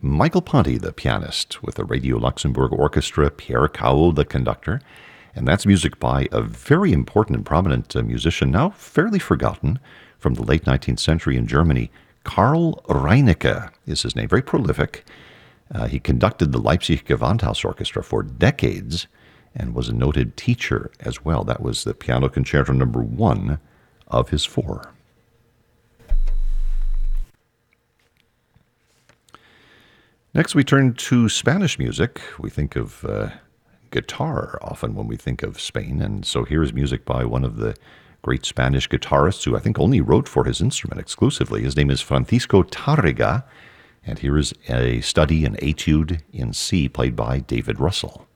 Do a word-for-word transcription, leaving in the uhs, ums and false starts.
Michael Ponty, the pianist, with the Radio Luxembourg Orchestra, Pierre Cao, the conductor. And that's music by a very important and prominent uh, musician, now fairly forgotten, from the late nineteenth century in Germany. Karl Reinecke is his name, very prolific. Uh, he conducted the Leipzig Gewandhaus Orchestra for decades and was a noted teacher as well. That was the Piano Concerto number one of his four. Next, we turn to Spanish music. We think of uh, guitar often when we think of Spain, and so here's music by one of the great Spanish guitarists who I think only wrote for his instrument exclusively. His name is Francisco Tárrega, and here is a study, an etude in C played by David Russell.